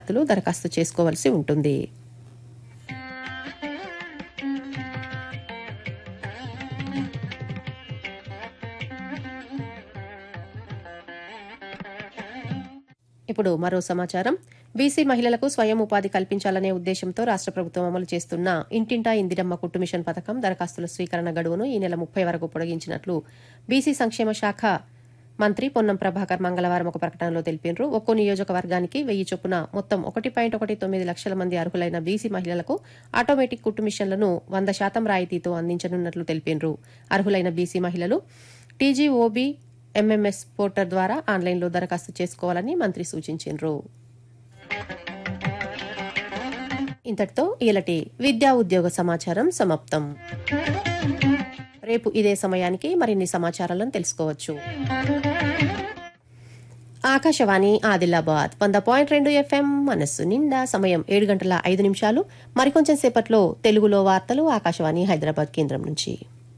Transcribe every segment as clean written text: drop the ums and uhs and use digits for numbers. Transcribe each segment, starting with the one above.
దరఖాస్తు చేసుకోవాల్సి ఉంటుంది. ఇప్పుడు మరో సమాచారం. బీసీ మహిళలకు స్వయం ఉపాధి కల్పించాలనే ఉద్దేశంతో రాష్ట్ర ప్రభుత్వం అమలు చేస్తున్న ఇంటింటా ఇందిరమ్మ కుట్టు మిషన్ పథకం దరఖాస్తుల స్వీకరణ గడువును ఈ నెల 30 వరకు పొడిగించినట్లు బీసీ సంక్షేమ శాఖ మంత్రి పొన్నం ప్రభాకర్ మంగళవారం ఒక ప్రకటనలో తెలిపారు. ఒక్కో నియోజకవర్గానికి 1000 చొప్పున మొత్తం 1.19 లక్షల మంది అర్హులైన బీసీ మహిళలకు ఆటోమేటిక్ కుట్టు మిషన్లను 100% రాయితీతో అందించనున్నట్లు తెలిపారు. అర్హులైన బీసీ మహిళలు టీజీఓబీ ఎంఎంఎస్ పోర్టల్ ద్వారా ఆన్లైన్లో దరఖాస్తు చేసుకోవాలని మంత్రి సూచించారు. ఇంతటితో ఈలటి విద్యా ఉద్యోగ సమాచారం సమాప్తం. రేపు ఇదే సమయానికి మరిన్ని సమాచారాలను తెలుసుకోవచ్చు. ఆకాశవాణి ఆదిలాబాద్ 100.2 FM మనస్సు నిండా. సమయం 7:05. మరికొంచెం సేపట్లో తెలుగులో వార్తలు ఆకాశవాణి హైదరాబాద్ కేంద్రం నుంచి.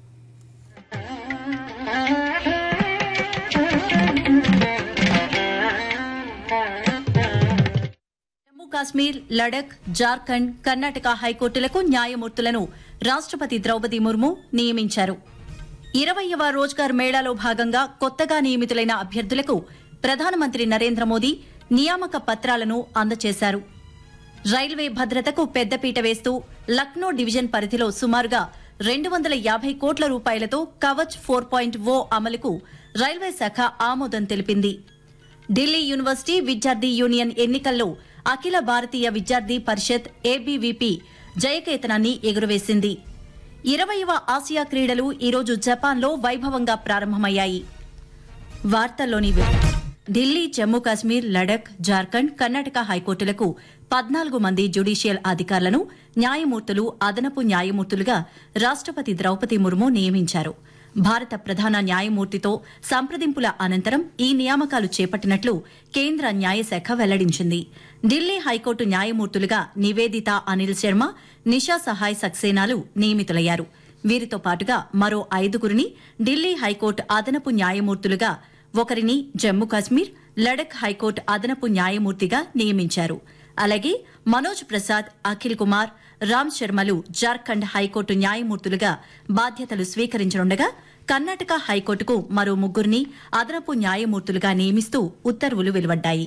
కాశ్మీర్, లడఖ్, జార్ఖండ్, కర్ణాటక హైకోర్టులకు న్యాయమూర్తులను రాష్ట్రపతి ద్రౌపది ముర్ము నియమించారు. 20వ రోజ్గార్ మేళాలో భాగంగా కొత్తగా నియమితులైన అభ్యర్థులకు ప్రధానమంత్రి నరేంద్ర మోదీ నియామక పత్రాలను అందజేశారు. రైల్వే భద్రతకు పెద్దపీట వేస్తూ లక్నో డివిజన్ పరిధిలో సుమారుగా 250 కోట్ల రూపాయలతో కవచ్ 4.0 అమలుకు రైల్వే శాఖ ఆమోదం తెలిపింది. ఢిల్లీ యూనివర్సిటీ విద్యార్థి యూనియన్ ఎన్నికల్లో అఖిల భారతీయ విద్యార్థి పరిషత్ ఏబీవీపీ జయకేతనాన్ని ఎగురవేసింది. 20వ ఆసియా క్రీడలు ఈరోజు జపాన్లో వైభవంగా ప్రారంభమయ్యాయి. వార్తల్లోని ఢిల్లీ, జమ్మూ కాశ్మీర్, లడఖ్, జార్ఖండ్, కర్ణాటక హైకోర్టులకు 14 మంది జ్యుడీషియల్ అధికారులను న్యాయమూర్తులు, అదనపు న్యాయమూర్తులుగా రాష్ట్రపతి ద్రౌపది ముర్ము నియమించారు. భారత ప్రధాన న్యాయమూర్తితో సంప్రదింపుల అనంతరం ఈ నియామకాలు చేపట్టినట్లు కేంద్ర న్యాయశాఖ వెల్లడించింది. ఢిల్లీ హైకోర్టు న్యాయమూర్తులుగా నివేదిత అనిల్ శర్మ, నిషా సహాయ్ సక్సేనాలు నియమితులయ్యారు. వీరితో పాటుగా మరో 5గురిని ఢిల్లీ హైకోర్టు అదనపు న్యాయమూర్తులుగా, ఒకరిని జమ్మూ కాశ్మీర్, లడఖ్ హైకోర్టు అదనపు న్యాయమూర్తిగా నియమించారు. అలాగే మనోజ్ ప్రసాద్, అఖిల్ కుమార్, రామ్ శర్మలు జార్ఖండ్ హైకోర్టు న్యాయమూర్తులుగా బాధ్యతలు స్వీకరించనుండగా కర్ణాటక హైకోర్టుకు మరో 3గురిని అదనపు న్యాయమూర్తులుగా నియమిస్తూ ఉత్తర్వులు వెలువడ్డాయి.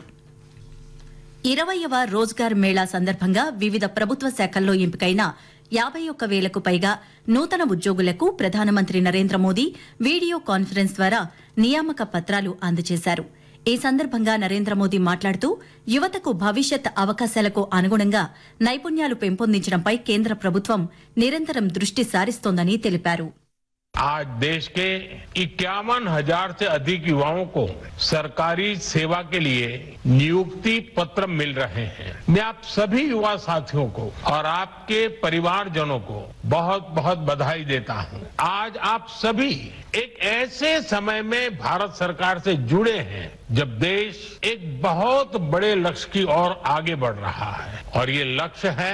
20వ రోజ్గార్ మేళా సందర్భంగా వివిధ ప్రభుత్వ శాఖల్లో ఎంపికైన 51,000కు పైగా నూతన ఉద్యోగులకు ప్రధానమంత్రి నరేంద్ర మోదీ వీడియో కాన్ఫరెన్స్ ద్వారా నియామక పత్రాలు అందజేశారు. ఈ సందర్భంగా నరేంద్ర మోదీ మాట్లాడుతూ యువతకు భవిష్యత్ అవకాశాలకు అనుగుణంగా నైపుణ్యాలు పెంపొందించడంపై కేంద్ర ప్రభుత్వం నిరంతరం దృష్టి సారిస్తోందని తెలిపారు. आज देश के 51,000 से अधिक युवाओं को सरकारी सेवा के लिए नियुक्ति पत्र मिल रहे हैं. मैं आप सभी युवा साथियों को और आपके परिवारजनों को बहुत बहुत बधाई देता हूं. आज आप सभी एक ऐसे समय में भारत सरकार से जुड़े हैं जब देश एक बहुत बड़े लक्ष्य की ओर आगे बढ़ रहा है और ये लक्ष्य है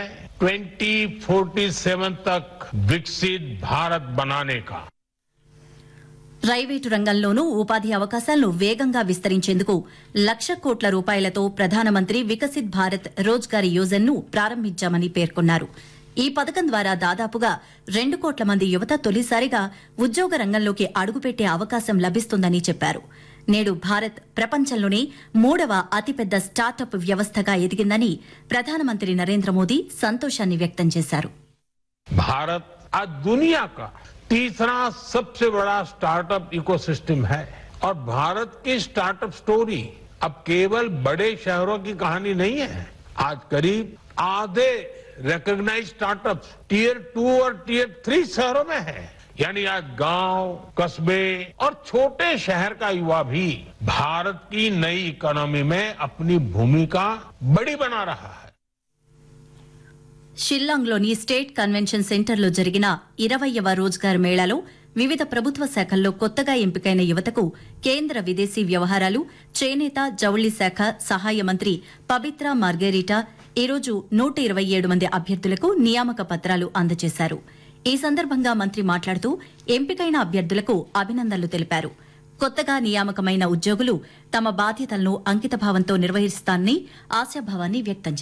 2047 तक विकसित भारत बनाने का. ప్రైవేటు రంగంలోనూ ఉపాధి అవకాశాలను వేగంగా విస్తరించేందుకు 1,00,000 కోట్ల రూపాయలతో ప్రధానమంత్రి వికసిత్ భారత్ రోజ్గార్ యోజనను ప్రారంభించామని పేర్కొన్నారు. ఈ పథకం ద్వారా దాదాపుగా 2 కోట్ల మంది యువత తొలిసారిగా ఉద్యోగ రంగంలోకి అడుగుపెట్టే అవకాశం లభిస్తుందని చెప్పారు. నేడు భారత్ ప్రపంచంలోనే 3వ అతిపెద్ద స్టార్టప్ వ్యవస్థగా ఎదిగిందని ప్రధానమంత్రి నరేంద్ర మోదీ సంతోషాన్ని వ్యక్తం చేశారు. भारत आज दुनिया का तीसरा सबसे बड़ा स्टार्टअप इकोसिस्टम है और भारत की स्टार्टअप स्टोरी अब केवल बड़े शहरों की कहानी नहीं है. आज करीब आधे रिकॉग्नाइज्ड स्टार्टअप्स टियर 2 और टियर 3 शहरों में है. यानी आज गांव, कस्बे और छोटे शहर का युवा भी भारत की नई इकोनॉमी में अपनी भूमिका बड़ी बना रहा है. షిల్లాంగ్లోని స్టేట్ కన్వెన్షన్ సెంటర్లో జరిగిన 20వ రోజ్గార్ మేళాలో వివిధ ప్రభుత్వ శాఖల్లో కొత్తగా ఎంపికైన యువతకు కేంద్ర విదేశీ వ్యవహారాలు, చేనేత, జౌళి శాఖ సహాయ మంత్రి పబిత్రా మార్గెరిటా ఈరోజు 127 మంది అభ్యర్థులకు నియామక పత్రాలు అందజేశారు. ఈ సందర్భంగా మంత్రి మాట్లాడుతూ ఎంపికైన అభ్యర్థులకు అభినందనలు తెలిపారు. కొత్తగా నియామకమైన ఉద్యోగులు తమ బాధ్యతలను అంకితభావంతో నిర్వహిస్తానని ఆశాభావాన్ని వ్యక్తం